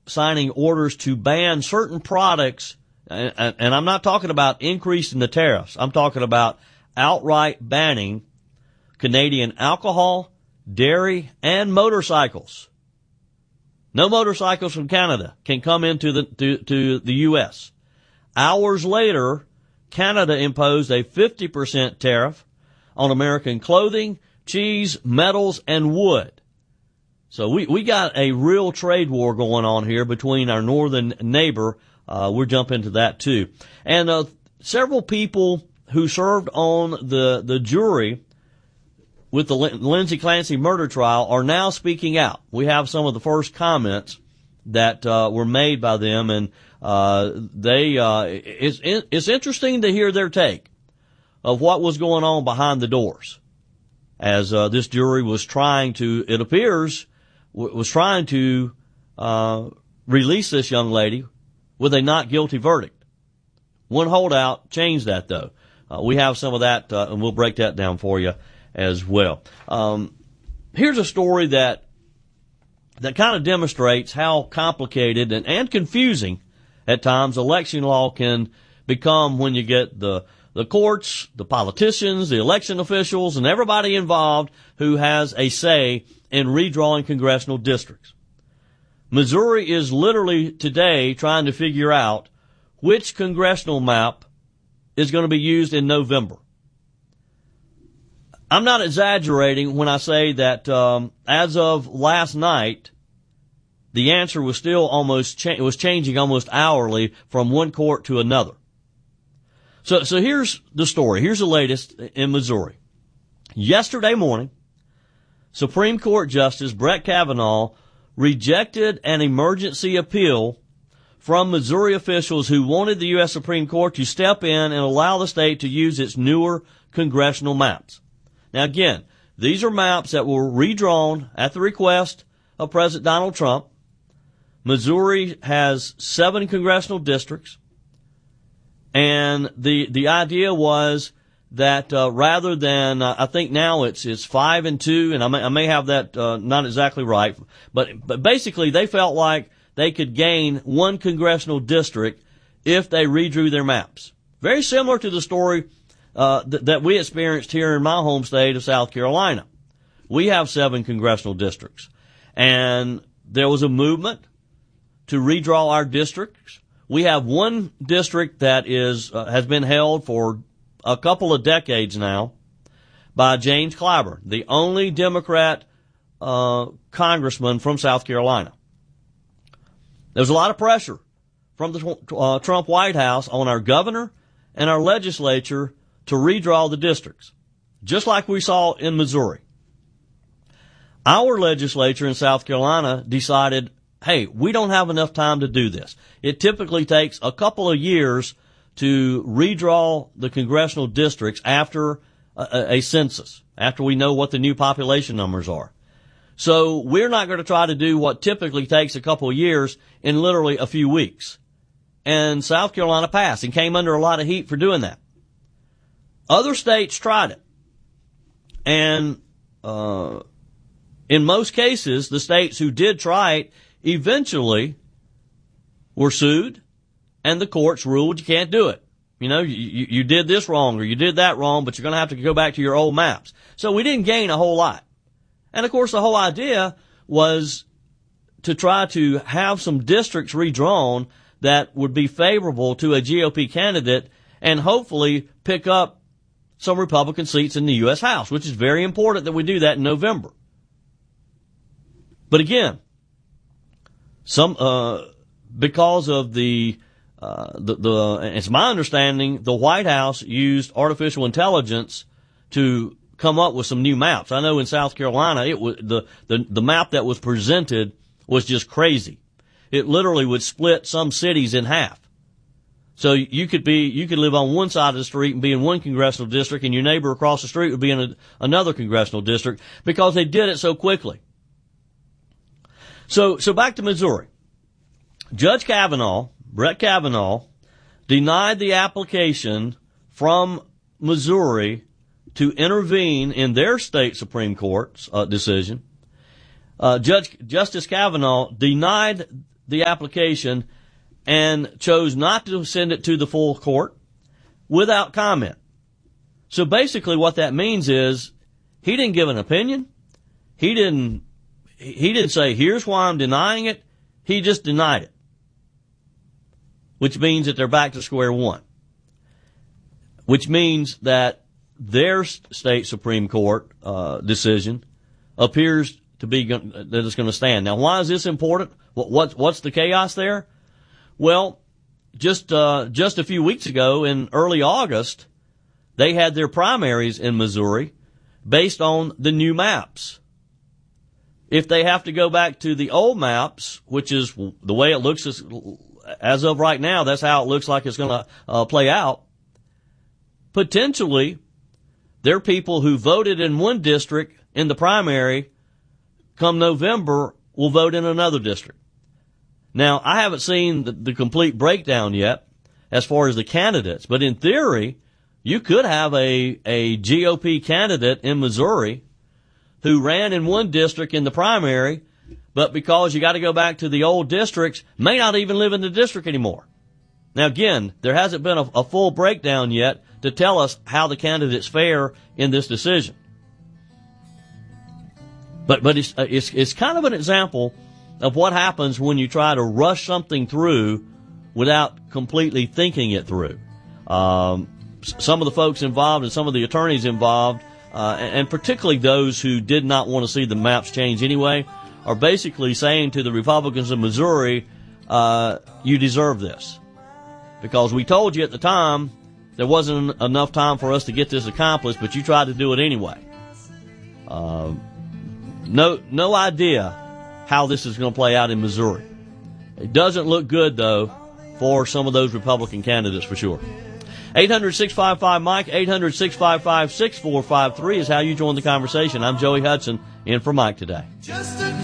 signing orders to ban certain products, and I'm not talking about increasing the tariffs. I'm talking about outright banning Canadian alcohol, dairy, and motorcycles. No motorcycles from Canada can come into to the U.S. Hours later, Canada imposed a 50% tariff on American clothing, cheese, metals, and wood. So we got a real trade war going on here between our northern neighbor. We'll jump into that too. And several people who served on the jury with the Lindsay Clancy murder trial are now speaking out. We have some of the first comments that were made by them, and it's interesting to hear their take of what was going on behind the doors as this jury was trying to, it appears, was trying to release this young lady with a not guilty verdict. One holdout changed that, though. We have some of that, and we'll break that down for you as well. Here's a story that kind of demonstrates how complicated and confusing at times election law can become when you get the courts, the politicians, the election officials, and everybody involved who has a say in redrawing congressional districts. Missouri is literally today trying to figure out which congressional map is going to be used in November. I'm not exaggerating when I say that as of last night, the answer was still was changing almost hourly from one court to another. So here's the story. Here's the latest in Missouri. Yesterday morning, Supreme Court Justice Brett Kavanaugh rejected an emergency appeal from Missouri officials who wanted the U.S. Supreme Court to step in and allow the state to use its newer congressional maps. Now again, these are maps that were redrawn at the request of President Donald Trump. Missouri has 7 congressional districts, and the idea was that rather than I think now it's 5 and 2, and I may have that not exactly right, but basically they felt like they could gain 1 congressional district if they redrew their maps. Very similar to the story that we experienced here in my home state of South Carolina. We have 7 congressional districts, and there was a movement to redraw our districts. We have 1 district that has been held for a couple of decades now by James Clyburn, the only Democrat congressman from South Carolina. There's a lot of pressure from the Trump White House on our governor and our legislature to redraw the districts, just like we saw in Missouri. Our legislature in South Carolina decided, hey, we don't have enough time to do this. It typically takes a couple of years to redraw the congressional districts after a census, after we know what the new population numbers are. So we're not going to try to do what typically takes a couple of years in literally a few weeks. And South Carolina passed and came under a lot of heat for doing that. Other states tried it. And in most cases, the states who did try it eventually were sued, and the courts ruled you can't do it. You know, you did this wrong or you did that wrong, but you're going to have to go back to your old maps. So we didn't gain a whole lot. And of course, the whole idea was to try to have some districts redrawn that would be favorable to a GOP candidate and hopefully pick up some Republican seats in the U.S. House, which is very important that we do that in November. But again, because of it's my understanding the White House used artificial intelligence to come up with some new maps. I know in South Carolina, it was the map that was presented was just crazy. It literally would split some cities in half. So you could live on one side of the street and be in one congressional district, and your neighbor across the street would be in another congressional district because they did it so quickly. So back to Missouri. Judge Kavanaugh, Brett Kavanaugh, denied the application from Missouri to intervene in their state Supreme Court's decision. Justice Kavanaugh denied the application and chose not to send it to the full court without comment. So basically what that means is he didn't give an opinion. He didn't say, here's why I'm denying it. He just denied it, which means that they're back to square one, which means that their state Supreme Court decision appears to be that it's going to stand. Now, why is this important? What's the chaos there? Well, just a few weeks ago in early August, they had their primaries in Missouri based on the new maps. If they have to go back to the old maps, which is the way it looks as of right now, that's how it looks like it's going to play out. Potentially, there are people who voted in one district in the primary come November will vote in another district. Now, I haven't seen the complete breakdown yet as far as the candidates, but in theory, you could have a GOP candidate in Missouri who ran in one district in the primary, but because you got to go back to the old districts, may not even live in the district anymore. Now, again, there hasn't been a full breakdown yet to tell us how the candidates fare in this decision. But it's kind of an example of what happens when you try to rush something through without completely thinking it through. Some of the folks involved and some of the attorneys involved, and particularly those who did not want to see the maps change anyway, are basically saying to the Republicans of Missouri, you deserve this. Because we told you at the time there wasn't enough time for us to get this accomplished, but you tried to do it anyway. No idea how this is going to play out in Missouri. It doesn't look good, though, for some of those Republican candidates for sure. 800-655-MIKE, 800-655-6453 is how you join the conversation. I'm Joey Hudson, in for Mike today.